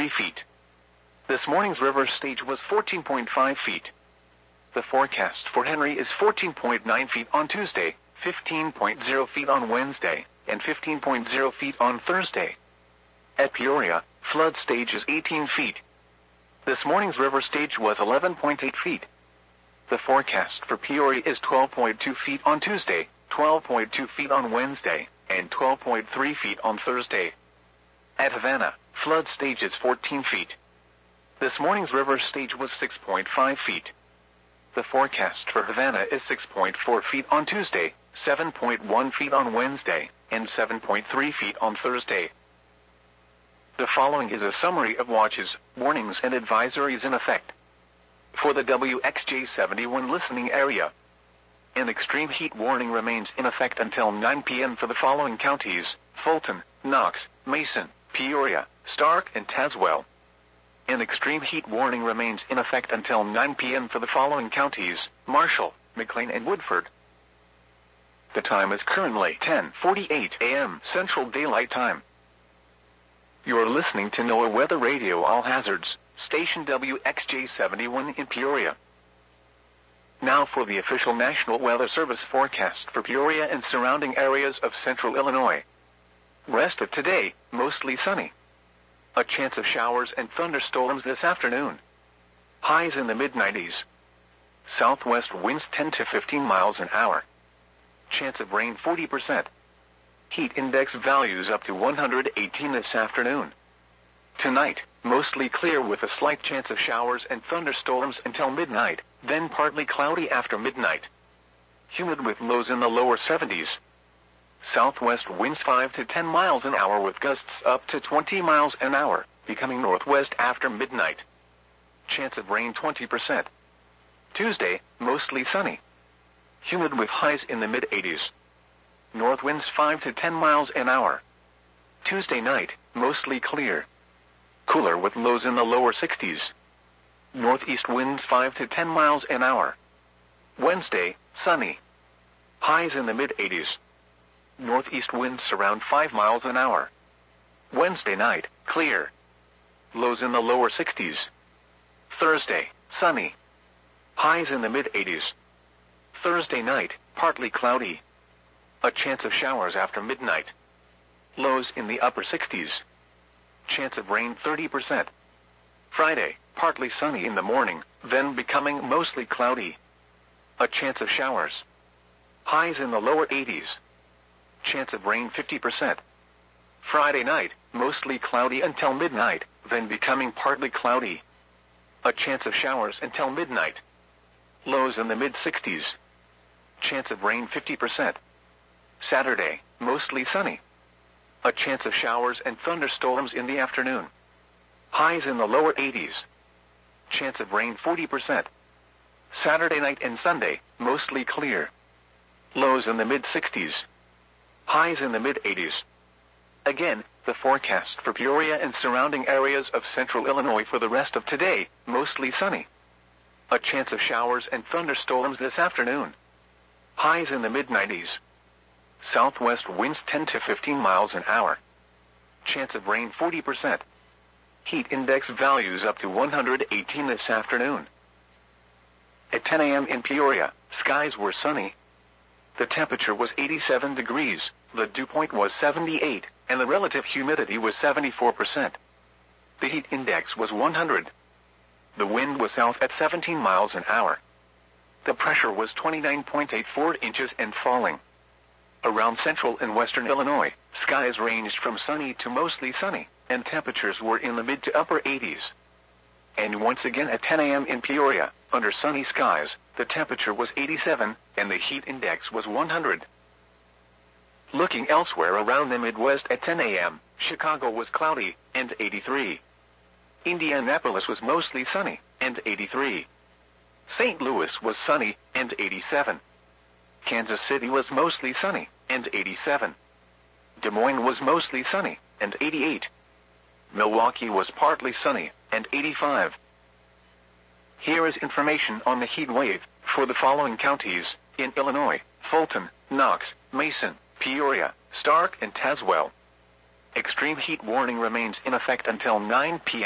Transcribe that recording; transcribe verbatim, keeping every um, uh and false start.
three feet. This morning's river stage was fourteen point five feet. The forecast for Henry is fourteen point nine feet on Tuesday, fifteen point zero feet on Wednesday, and fifteen point zero feet on Thursday. At Peoria, flood stage is eighteen feet. This morning's river stage was eleven point eight feet. The forecast for Peoria is twelve point two feet on Tuesday, twelve point two feet on Wednesday, and twelve point three feet on Thursday. At Havana, flood stage is fourteen feet. This morning's river stage was six point five feet. The forecast for Havana is six point four feet on Tuesday, seven point one feet on Wednesday, and seven point three feet on Thursday. The following is a summary of watches, warnings, and advisories in effect. For the W X J seventy-one listening area, an extreme heat warning remains in effect until nine p m for the following counties: Fulton, Knox, Mason, Peoria, Stark, and Tazewell. An extreme heat warning remains in effect until nine p m for the following counties: Marshall, McLean, and Woodford. The time is currently ten forty-eight a m Central Daylight Time. You are listening to NOAA Weather Radio All Hazards, station W X J seventy-one in Peoria. Now for the official National Weather Service forecast for Peoria and surrounding areas of central Illinois. Rest of today, mostly sunny. A chance of showers and thunderstorms this afternoon. Highs in the mid nineties. Southwest winds ten to fifteen miles an hour. Chance of rain forty percent. Heat index values up to one hundred eighteen this afternoon. Tonight, mostly clear with a slight chance of showers and thunderstorms until midnight, then partly cloudy after midnight. Humid with lows in the lower seventies. Southwest winds five to ten miles an hour with gusts up to twenty miles an hour, becoming northwest after midnight. Chance of rain twenty percent. Tuesday, mostly sunny. Humid with highs in the mid eighties. North winds five to ten miles an hour. Tuesday night, mostly clear. Cooler with lows in the lower sixties. Northeast winds five to ten miles an hour. Wednesday, sunny. Highs in the mid eighties. Northeast winds around five miles an hour. Wednesday night, clear. Lows in the lower sixties. Thursday, sunny. Highs in the mid eighties. Thursday night, partly cloudy. A chance of showers after midnight. Lows in the upper sixties. Chance of rain thirty percent. Friday, partly sunny in the morning, then becoming mostly cloudy. A chance of showers. Highs in the lower eighties. Chance of rain fifty percent. Friday night, mostly cloudy until midnight, then becoming partly cloudy. A chance of showers until midnight. Lows in the mid sixties. Chance of rain fifty percent. Saturday, mostly sunny. A chance of showers and thunderstorms in the afternoon. Highs in the lower eighties. Chance of rain forty percent. Saturday night and Sunday, mostly clear. Lows in the mid sixties. Highs in the mid eighties. Again, the forecast for Peoria and surrounding areas of central Illinois for the rest of today, mostly sunny. A chance of showers and thunderstorms this afternoon. Highs in the mid nineties. Southwest winds ten to fifteen miles an hour. Chance of rain forty percent. Heat index values up to one hundred eighteen this afternoon. At ten a m in Peoria, skies were sunny. The temperature was eighty-seven degrees, the dew point was seventy-eight, and the relative humidity was seventy-four percent. The heat index was one hundred. The wind was south at seventeen miles an hour. The pressure was twenty-nine point eight four inches and falling. Around central and western Illinois, skies ranged from sunny to mostly sunny, and temperatures were in the mid to upper eighties. And once again at ten a m in Peoria, under sunny skies, the temperature was eighty-seven, and the heat index was one hundred. Looking elsewhere around the Midwest at ten a m, Chicago was cloudy, and eighty-three. Indianapolis was mostly sunny, and eighty-three. Saint Louis was sunny, and eighty-seven. Kansas City was mostly sunny, and eighty-seven. Des Moines was mostly sunny, and eighty-eight. Milwaukee was partly sunny, and eighty-five. Here is information on the heat wave for the following counties in Illinois: Fulton, Knox, Mason, Peoria, Stark, and Tazewell. Extreme heat warning remains in effect until nine p m